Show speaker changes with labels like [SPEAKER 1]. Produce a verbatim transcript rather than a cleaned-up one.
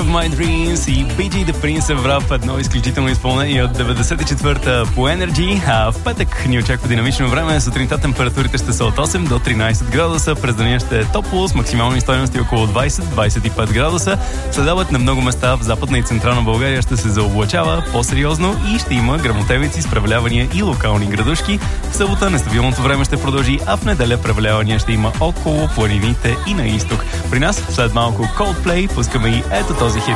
[SPEAKER 1] of My Dreams и Би Джи The Prince of Rap, едно изключително изпълнение от деветдесет и четвърта по Energy. А в петък ни очаква динамично време. Сутринта температурите ще са от осем до тринайсет градуса. През деня ще е топло с максимални стойности около двайсет до двайсет и пет градуса. Следобед на много места в Западна и Централна България ще се заоблачава по-сериозно и ще има гръмотевици с превалявания и локални градушки. В събота нестабилното време ще продължи, а в неделя превалявания ще има около планините и на изток. При нас след малко Coldplay пускаме и ето този